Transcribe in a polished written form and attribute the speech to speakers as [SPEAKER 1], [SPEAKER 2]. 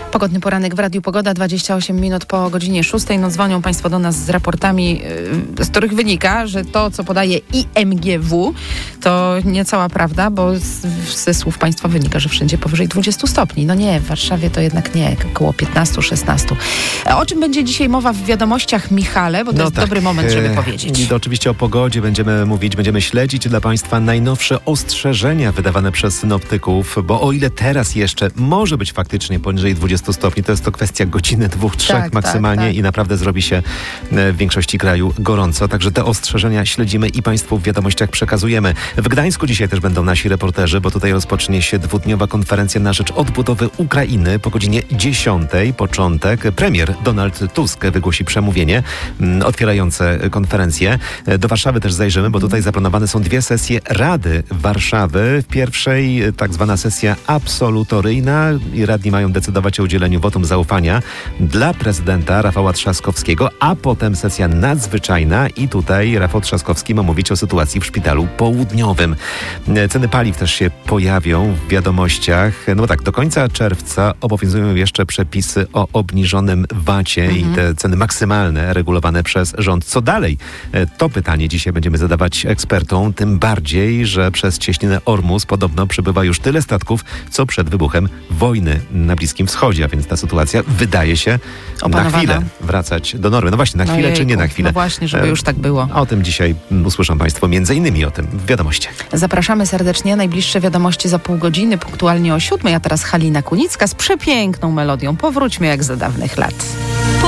[SPEAKER 1] Pogodny poranek w Radiu Pogoda, 28 minut po godzinie 6. No dzwonią Państwo do nas z raportami, z których wynika, że to, co podaje IMGW, to nie cała prawda, bo ze słów Państwa wynika, że wszędzie powyżej 20 stopni. No nie, w Warszawie to jednak nie, około 15-16. O czym będzie dzisiaj mowa w wiadomościach, Michale? Bo to jest dobry moment, żeby powiedzieć.
[SPEAKER 2] To oczywiście o pogodzie będziemy mówić, będziemy śledzić dla Państwa najnowsze ostrzeżenia wydawane przez synoptyków, bo o ile teraz jeszcze może być faktycznie poniżej 20 stopni, to jest to kwestia godziny, 2-3 maksymalnie i naprawdę zrobi się w większości kraju gorąco. Także te ostrzeżenia śledzimy i Państwu w wiadomościach przekazujemy. W Gdańsku dzisiaj też będą nasi reporterzy, bo tutaj rozpocznie się dwudniowa konferencja na rzecz odbudowy Ukrainy. Po godzinie 10 początek. Premier Donald Tusk wygłosi przemówienie otwierające konferencję. Do Warszawy też zajrzymy, bo tutaj zaplanowane są 2 sesje Rady Warszawy. W pierwszej tak zwana sesja absolutoryjna i radni mają decydować o udzieleniu wotum zaufania dla prezydenta Rafała Trzaskowskiego, a potem sesja nadzwyczajna i tutaj Rafał Trzaskowski ma mówić o sytuacji w Szpitalu Południowym. Ceny paliw też się pojawią w wiadomościach. No tak, do końca czerwca obowiązują jeszcze przepisy o obniżonym VAT-ie i te ceny maksymalne regulowane przez rząd. Co dalej? To pytanie dzisiaj będziemy zadawać ekspertom, tym bardziej, że przez cieśninę Ormus podobno przybywa już tyle statków, co przed wybuchem wojny na Bliskim Wschodzie, a więc ta sytuacja wydaje się
[SPEAKER 1] opanowana.
[SPEAKER 2] Na chwilę wracać do normy. No właśnie, na chwilę czy nie na chwilę?
[SPEAKER 1] No właśnie, żeby już tak było.
[SPEAKER 2] O tym dzisiaj usłyszą Państwo między innymi o tym w wiadomościach.
[SPEAKER 1] Zapraszamy serdecznie. Najbliższe wiadomości za pół godziny, punktualnie o 7. A teraz Halina Kunicka z przepiękną melodią. Powróćmy jak za dawnych lat.